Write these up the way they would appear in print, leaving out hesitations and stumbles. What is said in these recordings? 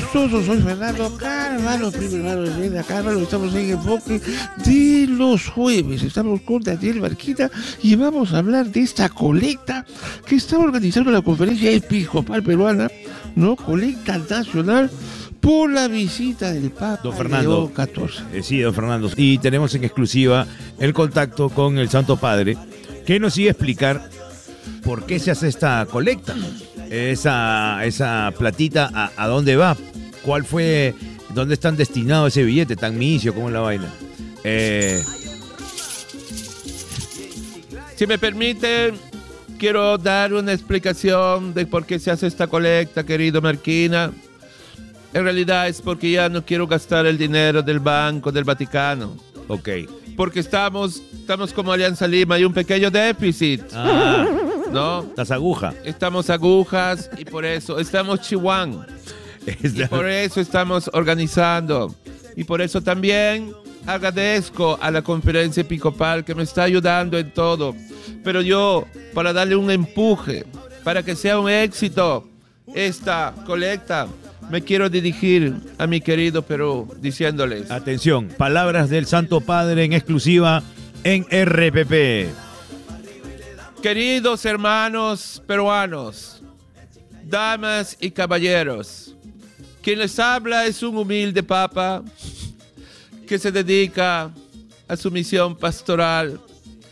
gustoso, soy Fernando Carvalho, primero de Carvalho, estamos en Enfoque de los jueves, estamos con Daniel Barquita y vamos a hablar de esta colecta que está organizando la Conferencia Episcopal Peruana, ¿no? Colecta nacional por la visita del Papa don Fernando, León XIV. Sí, don Fernando. Y tenemos en exclusiva el contacto con el Santo Padre, que nos sigue a explicar por qué se hace esta colecta. Esa platita, ¿a dónde va? ¿Cuál fue, dónde están destinados ese billete tan misio? ¿Cómo es la vaina? Si me permiten, quiero dar una explicación de por qué se hace esta colecta, querido Marquina. En realidad es porque ya no quiero gastar el dinero del Banco del Vaticano. Ok. Porque estamos como Alianza Lima, hay un pequeño déficit. ¿No? Las agujas. Estamos agujas y por eso estamos chihuán. Y por eso estamos organizando. Y por eso también agradezco a la Conferencia Episcopal que me está ayudando en todo. Pero yo, para darle un empuje, para que sea un éxito esta colecta, me quiero dirigir a mi querido Perú diciéndoles: atención, palabras del Santo Padre en exclusiva en RPP. Queridos hermanos peruanos, damas y caballeros, quien les habla es un humilde papa que se dedica a su misión pastoral.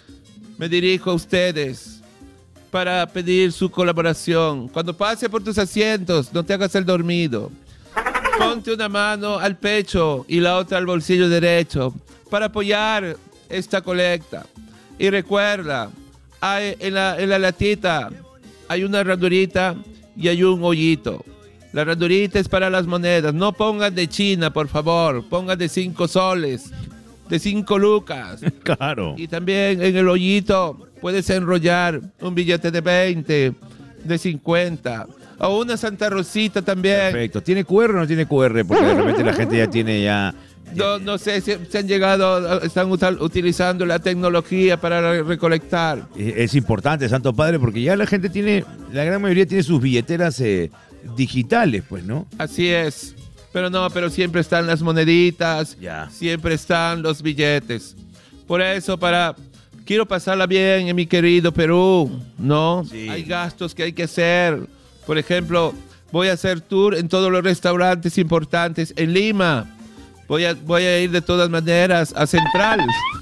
Me dirijo a ustedes para pedir su colaboración. Cuando pase por tus asientos, no te hagas el dormido. Ponte una mano al pecho y la otra al bolsillo derecho para apoyar esta colecta. Y recuerda, en la latita hay una ranurita y hay un hoyito. La ranurita es para las monedas. No pongan de China, por favor. Pongan de 5 soles, de 5 lucas. Claro. Y también en el hoyito puedes enrollar un billete de 20, de 50, o una Santa Rosita también. Perfecto. ¿Tiene QR o no tiene QR? Porque de repente la gente ya tiene ya... No sé si se han llegado, están utilizando la tecnología para recolectar. Es importante, Santo Padre, porque ya la gente tiene, la gran mayoría tiene sus billeteras digitales, pues, ¿no? Así es. Pero siempre están las moneditas, ya. Siempre están los billetes. Por eso, quiero pasarla bien en mi querido Perú, ¿no? Sí. Hay gastos que hay que hacer. Por ejemplo, voy a hacer tour en todos los restaurantes importantes en Lima. Voy a ir de todas maneras a Central.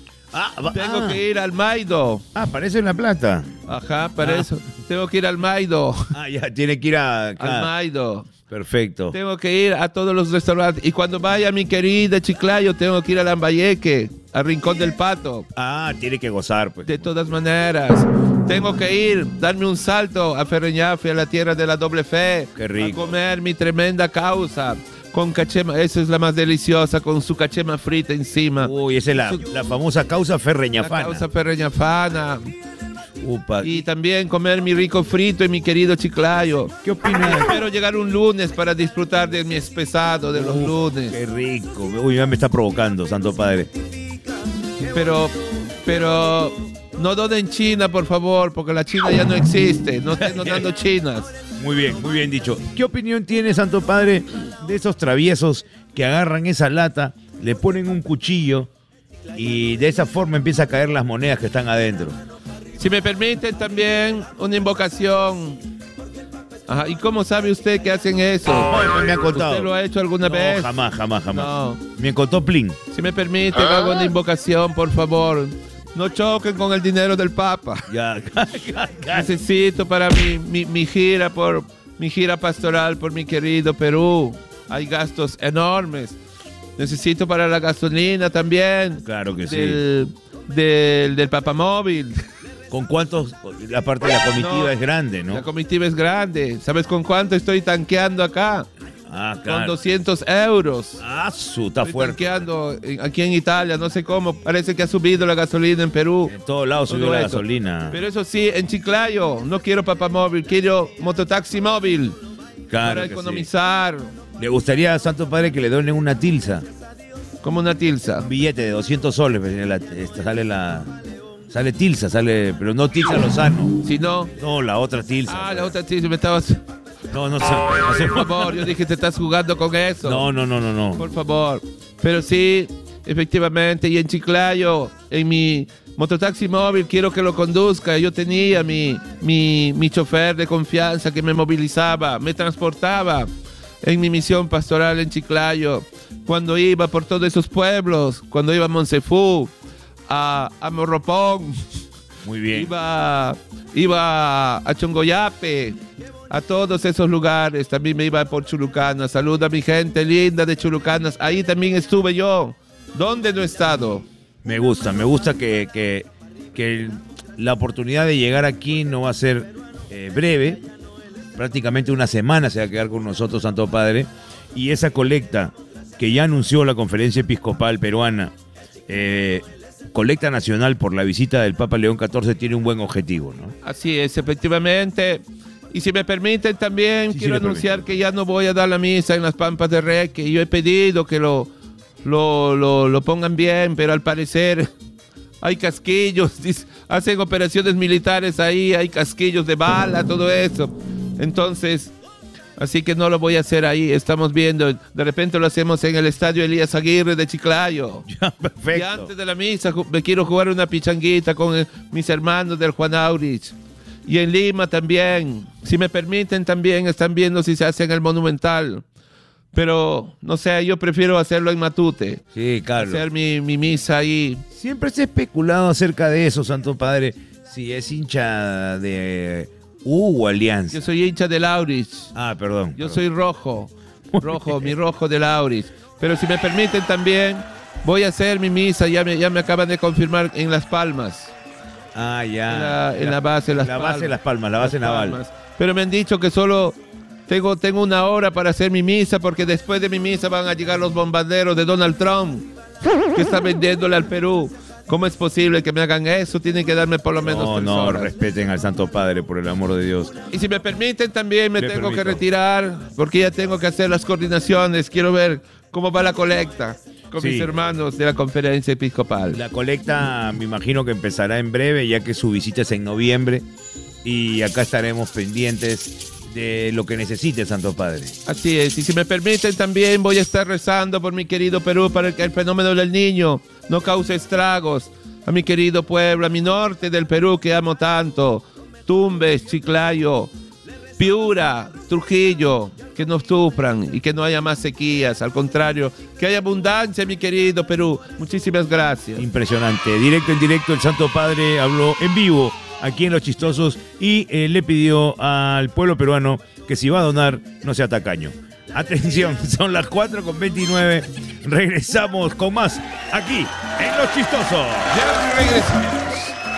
Tengo que ir al Maido. Parece en La Plata. Ajá, para eso. Tengo que ir al Maido. Ya, tiene que ir al Maido. Perfecto. Tengo que ir a todos los restaurantes. Y cuando vaya mi querida Chiclayo, tengo que ir a Lambayeque, al Rincón del Pato. Tiene que gozar, pues. De todas maneras. Tengo que ir, darme un salto a Ferreñafe, a la tierra de la doble fe. Qué rico. A comer mi tremenda causa. Con cachema, esa es la más deliciosa, con su cachema frita encima. Uy, esa es la famosa causa ferreñafana. La causa ferreñafana. Upa. Y también comer mi rico frito y mi querido Chiclayo. ¿Qué opinas? Espero llegar un lunes para disfrutar de mi espesado de los lunes. Qué rico. Uy, ya me está provocando, Santo Padre. Pero no donen China, por favor, porque la China ya no existe. No estén donando chinas. Muy bien dicho. ¿Qué opinión tiene, Santo Padre, de esos traviesos que agarran esa lata, le ponen un cuchillo y de esa forma empieza a caer las monedas que están adentro? Si me permiten también una invocación. Ajá. ¿Y cómo sabe usted que hacen eso? Me han contado. ¿Usted lo ha hecho alguna vez? Jamás. No. Me contó Plin. Si me permiten, hago una invocación, por favor. No choquen con el dinero del Papa. Ya. Necesito para mi gira mi gira pastoral por mi querido Perú. Hay gastos enormes. Necesito para la gasolina también. Claro que sí. Del papamóvil. ¿Con cuántos? La parte de la comitiva es grande, ¿no? La comitiva es grande. ¿Sabes con cuánto estoy tanqueando acá? Claro. Con 200 euros. Está fuerte. Tanqueando aquí en Italia, no sé cómo. Parece que ha subido la gasolina en Perú. En todos lados subió la gasolina. Pero eso sí, en Chiclayo no quiero papamóvil, quiero mototaxi móvil. Claro, para economizar. Sí. ¿Le gustaría, Santo Padre, que le donen una tilsa? ¿Cómo una tilsa? Un billete de 200 soles. Sale tilsa, pero no tilsa Lozano. Si no. No, la otra tilsa. La otra tilsa, me estabas No, no, Por favor, yo dije, te estás jugando con eso. No. Por favor. Pero sí, efectivamente, y en Chiclayo, en mi mototaxi móvil, quiero que lo conduzca. Yo tenía mi chofer de confianza que me movilizaba, me transportaba en mi misión pastoral en Chiclayo. Cuando iba por todos esos pueblos, cuando iba a Monsefú, a Morropón, Muy bien. iba a Chongoyape, a todos esos lugares. También me iba por Chulucanas. Saluda a mi gente linda de Chulucanas. Ahí también estuve yo. ¿Dónde no he estado? Me gusta que la oportunidad de llegar aquí no va a ser breve. Prácticamente una semana se va a quedar con nosotros, Santo Padre. Y esa colecta que ya anunció la Conferencia Episcopal Peruana, colecta nacional por la visita del Papa León XIV, tiene un buen objetivo, ¿no? Así es, efectivamente. Y si me permiten también, Sí, quiero le anunciar permito. que ya no voy a dar la misa en las Pampas de Reque. Yo he pedido que lo pongan bien, pero al parecer hay casquillos, hacen operaciones militares ahí, hay casquillos de bala, todo eso. Entonces, así que no lo voy a hacer ahí. Estamos viendo, de repente lo hacemos en el estadio Elías Aguirre de Chiclayo. Ya, perfecto. Y antes de la misa me quiero jugar una pichanguita con mis hermanos del Juan Aurich. Y en Lima también, si me permiten, también están viendo si se hace en el Monumental. Pero, no sé, yo prefiero hacerlo en Matute. Sí, Carlos. Hacer mi misa ahí. Siempre se ha especulado acerca de eso, Santo Padre, si es hincha de U o Alianza. Yo soy hincha del Aurich. Ah, perdón. Yo soy rojo, mi rojo del Aurich. Pero si me permiten también, voy a hacer mi misa, ya me acaban de confirmar en Las Palmas. Ah, ya. En la base de Las La Palmas. base de Las Palmas, la base Las naval. Palmas. Pero me han dicho que solo tengo una hora para hacer mi misa, porque después de mi misa van a llegar los bombarderos de Donald Trump, que está vendiéndole al Perú. ¿Cómo es posible que me hagan eso? Tienen que darme por lo menos 3 No, horas. respeten al Santo Padre, por el amor de Dios. Y si me permiten también me Le tengo que permito. retirar, porque ya tengo que hacer las coordinaciones. Quiero ver cómo va la colecta con Sí. mis hermanos de la Conferencia Episcopal. La colecta me imagino que empezará en breve, ya que su visita es en noviembre. Y acá estaremos pendientes de lo que necesite, Santo Padre. Así es, y si me permiten también voy a estar rezando por mi querido Perú para que el fenómeno del niño no cause estragos. A mi querido pueblo, a mi norte del Perú que amo tanto, Tumbes, Chiclayo, Piura, Trujillo, que no sufran y que no haya más sequías, al contrario, que haya abundancia, mi querido Perú. Muchísimas gracias. Impresionante. Directo en directo, el Santo Padre habló en vivo aquí en Los Chistosos y le pidió al pueblo peruano que si va a donar, no sea tacaño. Atención, son las 4:29. Regresamos con más aquí en Los Chistosos. Ya regresamos.